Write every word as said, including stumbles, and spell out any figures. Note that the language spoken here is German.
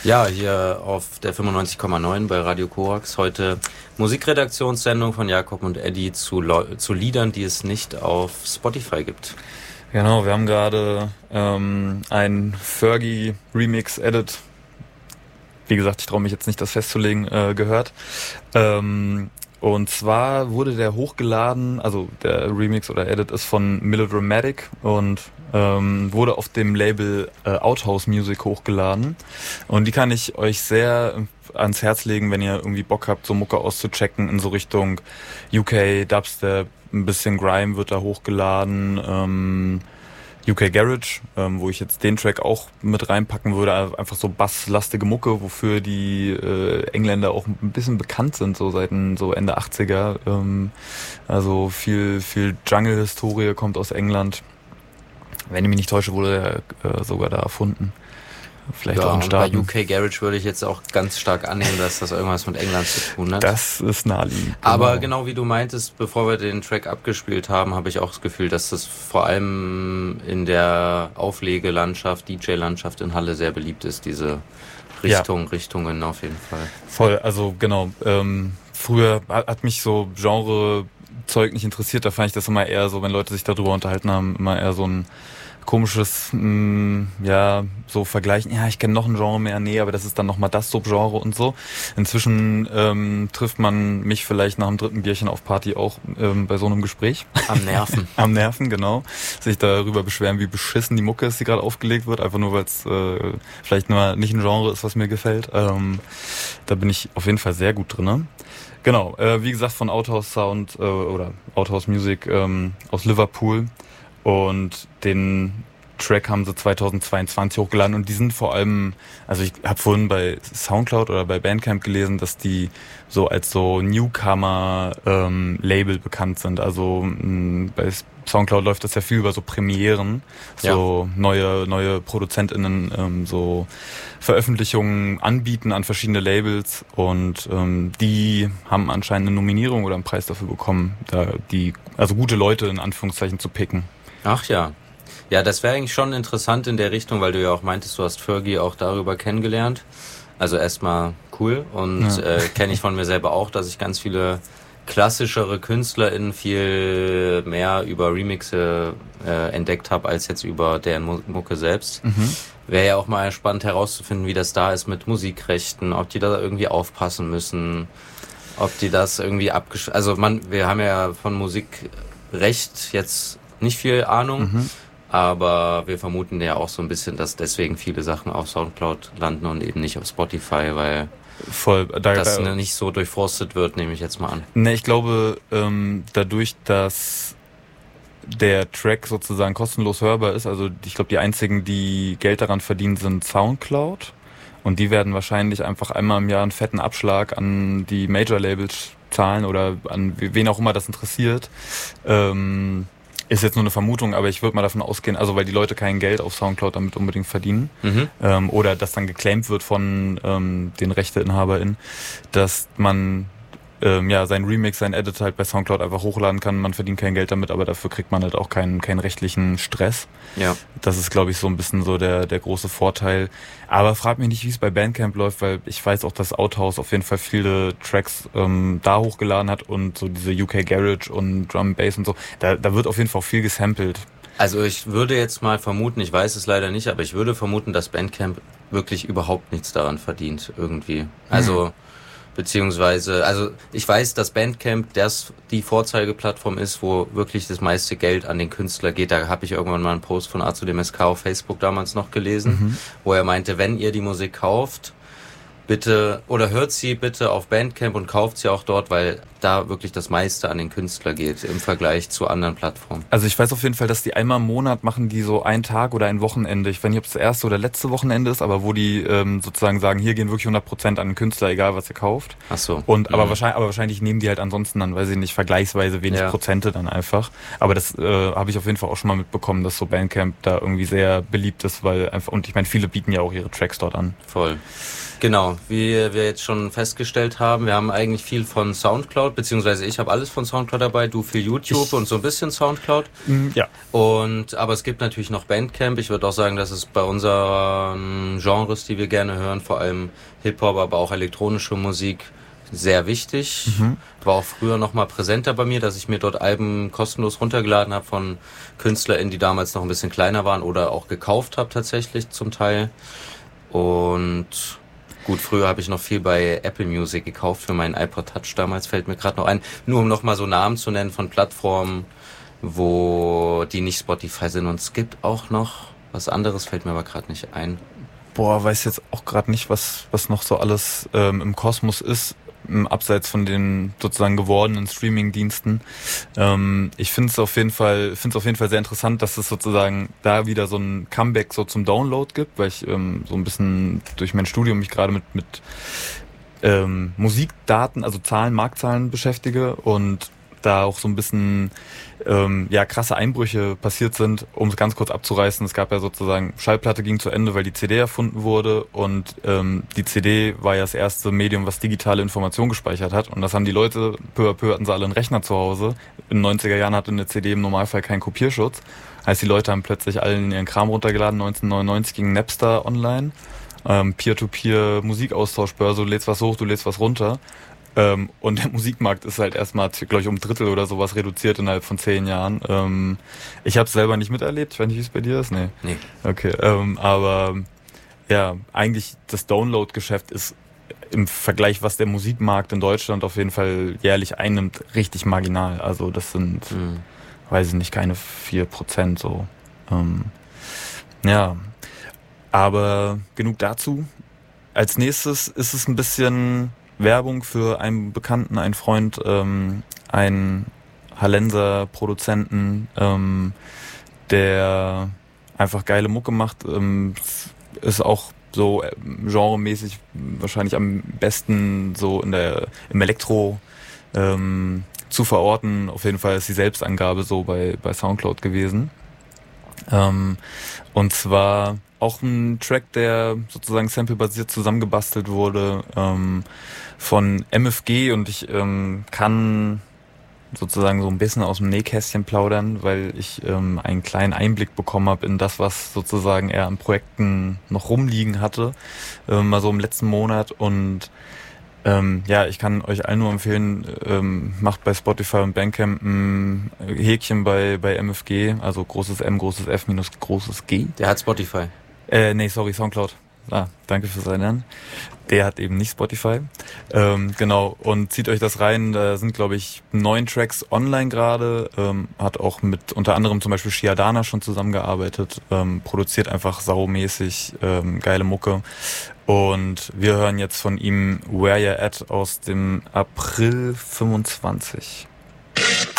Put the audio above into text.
Ja, hier auf der fünfundneunzig Komma neun bei Radio Korax. Heute Musikredaktionssendung von Jakob und Eddie zu, Leu- zu Liedern, die es nicht auf Spotify gibt. Genau, wir haben gerade ähm, ein Fergie-Remix-Edit, wie gesagt, ich traue mich jetzt nicht, das festzulegen, äh, gehört. Ähm, und zwar wurde der hochgeladen, also der Remix oder Edit ist von Melodramatic und ähm, wurde auf dem Label äh, Outhouse Music hochgeladen. Und die kann ich euch sehr ans Herz legen, wenn ihr irgendwie Bock habt, so Mucke auszuchecken in so Richtung U K, Dubstep, ein bisschen Grime wird da hochgeladen, ähm, U K Garage, ähm, wo ich jetzt den Track auch mit reinpacken würde, einfach so basslastige Mucke, wofür die äh, Engländer auch ein bisschen bekannt sind, so seit so Ende achtziger. Ähm, also viel viel Jungle-Historie kommt aus England. Wenn ich mich nicht täusche, wurde er äh, sogar da erfunden. Vielleicht ja, auch in Staaten. Bei U K Garage würde ich jetzt auch ganz stark annehmen, dass das irgendwas mit England zu tun hat. Das ist naheliegend. Genau. Aber genau wie du meintest, bevor wir den Track abgespielt haben, habe ich auch das Gefühl, dass das vor allem in der Auflegelandschaft, D J-Landschaft in Halle sehr beliebt ist, diese Richtung, ja. Richtungen auf jeden Fall. Voll, also genau. Ähm, früher hat mich so Genre-Zeug nicht interessiert, da fand ich das immer eher so, wenn Leute sich darüber unterhalten haben, immer eher so ein komisches, mh, ja, so vergleichen, ja, ich kenne noch ein Genre mehr, nee, aber das ist dann nochmal das Subgenre und so. Inzwischen ähm, trifft man mich vielleicht nach dem dritten Bierchen auf Party auch ähm, bei so einem Gespräch. Am Nerven. Am Nerven, genau. Sich darüber beschweren, wie beschissen die Mucke ist, die gerade aufgelegt wird, einfach nur, weil es äh, vielleicht nur nicht ein Genre ist, was mir gefällt. Ähm, da bin ich auf jeden Fall sehr gut drin. Genau, äh, wie gesagt, von Outhouse Sound äh, oder Outhouse Music ähm, aus Liverpool. Und den Track haben sie zweitausendzweiundzwanzig hochgeladen und die sind vor allem, also ich habe vorhin bei Soundcloud oder bei Bandcamp gelesen, dass die so als so Newcomer-Label ähm, bekannt sind. Also mh, bei Soundcloud läuft das ja viel über so Premieren, so ja. neue neue ProduzentInnen ähm, so Veröffentlichungen anbieten an verschiedene Labels und ähm, die haben anscheinend eine Nominierung oder einen Preis dafür bekommen, da die also gute Leute in Anführungszeichen zu picken. Ach ja. Ja, das wäre eigentlich schon interessant in der Richtung, weil du ja auch meintest, du hast Fergie auch darüber kennengelernt. Also erstmal cool und ja. äh, kenne ich von mir selber auch, dass ich ganz viele klassischere KünstlerInnen viel mehr über Remixe äh, entdeckt habe, als jetzt über deren Mucke selbst. Mhm. Wäre ja auch mal spannend herauszufinden, wie das da ist mit Musikrechten, ob die da irgendwie aufpassen müssen, ob die das irgendwie abgesch... Also man, wir haben ja von Musikrecht jetzt nicht viel Ahnung, mhm. aber wir vermuten ja auch so ein bisschen, dass deswegen viele Sachen auf Soundcloud landen und eben nicht auf Spotify, weil Voll, da, das äh, nicht so durchforstet wird, nehme ich jetzt mal an. Ne, ich glaube, ähm, dadurch, dass der Track sozusagen kostenlos hörbar ist, also ich glaube, die einzigen, die Geld daran verdienen, sind Soundcloud und die werden wahrscheinlich einfach einmal im Jahr einen fetten Abschlag an die Major-Labels zahlen oder an wen auch immer das interessiert. Ähm, Ist jetzt nur eine Vermutung, aber ich würde mal davon ausgehen, also weil die Leute kein Geld auf Soundcloud damit unbedingt verdienen mhm. ähm, oder das dann geclaimt wird von ähm, den RechteinhaberInnen, dass man ähm, ja sein Remix, sein Edit halt bei Soundcloud einfach hochladen kann. Man verdient kein Geld damit, aber dafür kriegt man halt auch keinen keinen rechtlichen Stress. Ja. Das ist, glaube ich, so ein bisschen so der der große Vorteil. Aber frag mich nicht, wie es bei Bandcamp läuft, weil ich weiß auch, dass Outhouse auf jeden Fall viele Tracks ähm, da hochgeladen hat und so diese U K Garage und Drum Bass und so. Da, da wird auf jeden Fall auch viel gesampelt. Also ich würde jetzt mal vermuten, ich weiß es leider nicht, aber ich würde vermuten, dass Bandcamp wirklich überhaupt nichts daran verdient irgendwie. Also hm. beziehungsweise, also ich weiß, dass Bandcamp das die Vorzeigeplattform ist, wo wirklich das meiste Geld an den Künstler geht. Da habe ich irgendwann mal einen Post von A zu dem S K auf Facebook damals noch gelesen, mhm. wo er meinte, wenn ihr die Musik kauft, bitte, oder hört sie bitte auf Bandcamp und kauft sie auch dort, weil da wirklich das meiste an den Künstler geht im Vergleich zu anderen Plattformen. Also ich weiß auf jeden Fall, dass die einmal im Monat machen, die so einen Tag oder ein Wochenende. Ich weiß nicht, ob es das erste oder letzte Wochenende ist, aber wo die ähm, sozusagen sagen, hier gehen wirklich hundert Prozent an den Künstler, egal was ihr kauft. Ach so. Und aber mhm. wahrscheinlich, aber wahrscheinlich nehmen die halt ansonsten dann, weiß ich nicht, vergleichsweise wenig ja. Prozente dann einfach. Aber das äh, habe ich auf jeden Fall auch schon mal mitbekommen, dass so Bandcamp da irgendwie sehr beliebt ist, weil einfach, und ich meine, viele bieten ja auch ihre Tracks dort an. Voll. Genau, wie wir jetzt schon festgestellt haben, wir haben eigentlich viel von Soundcloud, beziehungsweise ich habe alles von Soundcloud dabei, du viel YouTube ich, und so ein bisschen Soundcloud. Ja. Und aber es gibt natürlich noch Bandcamp. Ich würde auch sagen, dass es bei unseren Genres, die wir gerne hören, vor allem Hip-Hop, aber auch elektronische Musik, sehr wichtig. Mhm. War auch früher noch mal präsenter bei mir, dass ich mir dort Alben kostenlos runtergeladen habe von KünstlerInnen, die damals noch ein bisschen kleiner waren oder auch gekauft habe tatsächlich zum Teil. Und gut, früher habe ich noch viel bei Apple Music gekauft für meinen iPod Touch damals, fällt mir gerade noch ein. Nur um noch mal so Namen zu nennen von Plattformen, wo die nicht Spotify sind. Und es gibt auch noch was anderes, fällt mir aber gerade nicht ein. Boah, weiß jetzt auch gerade nicht, was was noch so alles ähm, im Kosmos ist. Abseits von den sozusagen gewordenen Streaming-Diensten. Ähm, ich finde es auf jeden Fall, finde es auf jeden Fall sehr interessant, dass es sozusagen da wieder so ein Comeback so zum Download gibt, weil ich ähm, so ein bisschen durch mein Studium mich gerade mit mit ähm, Musikdaten, also Zahlen, Marktzahlen beschäftige und da auch so ein bisschen ähm, ja krasse Einbrüche passiert sind, um es ganz kurz abzureißen. Es gab ja sozusagen, Schallplatte ging zu Ende, weil die C D erfunden wurde und ähm, die C D war ja das erste Medium, was digitale Information gespeichert hat und das haben die Leute, peu à peu hatten sie alle einen Rechner zu Hause. In den neunziger Jahren hatte eine C D im Normalfall keinen Kopierschutz. Heißt, die Leute haben plötzlich alle ihren Kram runtergeladen. neunzehnhundertneunundneunzig ging Napster online, ähm, Peer-to-Peer Musikaustauschbörse, du lädst was hoch, du lädst was runter. Ähm, und der Musikmarkt ist halt erstmal, glaube ich, um ein Drittel oder sowas reduziert innerhalb von zehn Jahren. Ähm, ich habe es selber nicht miterlebt. Ich weiß nicht, wie es bei dir ist. Nee. Nee. Okay. Ähm, aber ja, eigentlich das Download-Geschäft ist im Vergleich, was der Musikmarkt in Deutschland auf jeden Fall jährlich einnimmt, richtig marginal. Also das sind, mhm. weiß ich nicht, keine vier Prozent so. Ähm, ja. Aber genug dazu. Als nächstes ist es ein bisschen Werbung für einen Bekannten, einen Freund, ähm, einen Hallenser Produzenten, ähm, der einfach geile Mucke macht, ähm, ist auch so genremäßig wahrscheinlich am besten so in der im Elektro ähm, zu verorten. Auf jeden Fall ist die Selbstangabe so bei bei Soundcloud gewesen. Ähm, und zwar auch ein Track, der sozusagen samplebasiert zusammengebastelt wurde ähm, von M F G und ich ähm, kann sozusagen so ein bisschen aus dem Nähkästchen plaudern, weil ich ähm, einen kleinen Einblick bekommen habe in das, was sozusagen er an Projekten noch rumliegen hatte, ähm, mal so im letzten Monat und ähm, ja, ich kann euch allen nur empfehlen, ähm, macht bei Spotify und Bandcamp ein Häkchen bei bei M F G, also großes M, großes F minus großes G. Der hat Spotify. Äh, nee, sorry, Soundcloud. Ah, danke fürs Erinnern. Der hat eben nicht Spotify. Ähm, genau, und zieht euch das rein. Da sind, glaube ich, neun Tracks online gerade. Ähm, hat auch mit unter anderem zum Beispiel Shiadana schon zusammengearbeitet. Ähm, produziert einfach saumäßig ähm, geile Mucke. Und wir hören jetzt von ihm Where You At aus dem April fünfundzwanzig.